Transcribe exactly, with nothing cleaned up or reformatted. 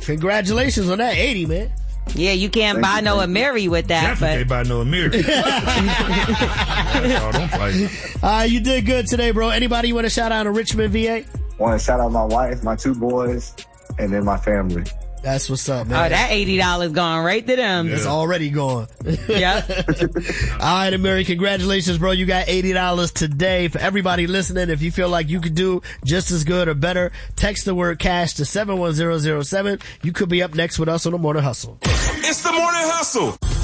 Congratulations on that eighty, man. Yeah, you can't Thank buy you, no Amiri with that. Definitely but... can't buy no Amiri. Oh, don't play. Uh, you did good today, bro. Anybody you want to shout out in Richmond, V A? Want to shout out my wife, my two boys, and then my family. That's what's up, man. Oh, that eighty dollars gone right to them. It's already gone. Yeah. All right, Amiri, congratulations, bro. You got eighty dollars today. For everybody listening, if you feel like you could do just as good or better, text the word cash to seven one zero zero seven. You could be up next with us on The Morning Hustle. It's The Morning Hustle.